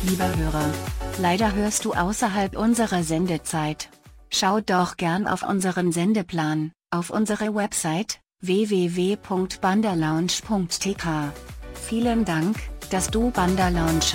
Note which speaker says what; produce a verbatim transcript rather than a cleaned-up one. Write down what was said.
Speaker 1: Lieber Hörer, leider hörst du außerhalb unserer Sendezeit. Schau doch gern auf unseren Sendeplan, auf unsere Website w w w punkt bandalounge punkt t k. Vielen Dank, dass du Bandalounge